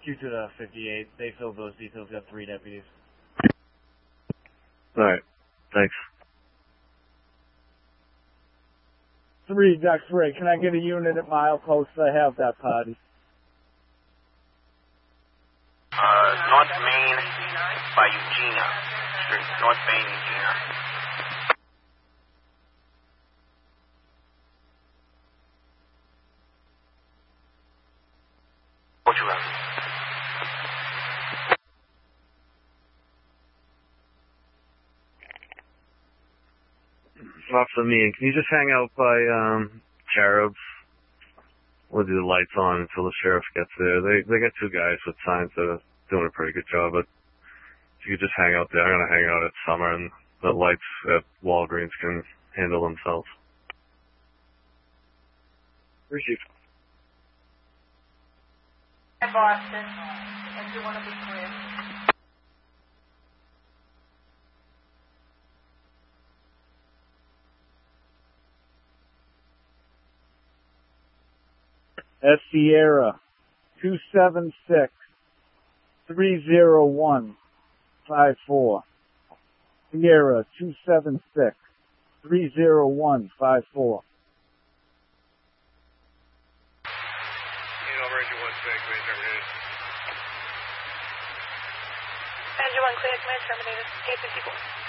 rescue to the 58. They filled those details. Got 3 deputies. Alright. Thanks. 3, X-ray. Can I get a unit at milepost? I have that party. North Main by Eugenia Street. North Main, Eugenia. What you have? Officer Meehan, can you just hang out by Cherubs? We'll do the lights on until the sheriff gets there. They got 2 guys with signs that are doing a pretty good job, but if you could just hang out there. I'm going to hang out at Summer, and the lights at Walgreens can handle themselves. Receive. Hi, Boston. I do want to be clear. Sierra 276-301-54. Sierra 276-301-54. Engine 1 clear, command terminated. 854.